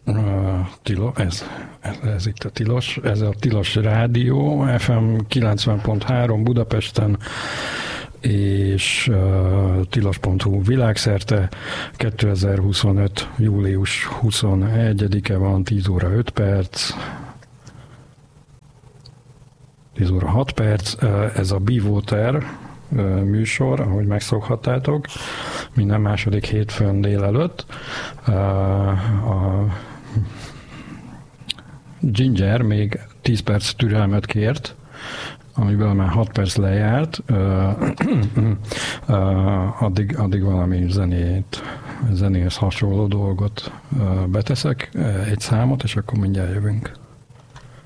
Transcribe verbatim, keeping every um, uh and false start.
Tilos, ez, ez, ez itt a Tilos, ez a Tilos Rádió, ef em kilencven pont három Budapesten, és uh, tilos pont hu világszerte. kétezer-huszonöt. július huszonegyedike van, tíz óra öt perc, tíz óra hat perc. Uh, ez a Be-Water uh, műsor, ahogy megszokhattátok, minden második hétfőn délelőtt. Uh, a Ginger még tíz perc türelmet kért, amiből már hat perc lejárt, uh, uh, addig, addig valami zenét, zenéhez hasonló dolgot uh, beteszek, uh, egy számot, és akkor mindjárt jövünk.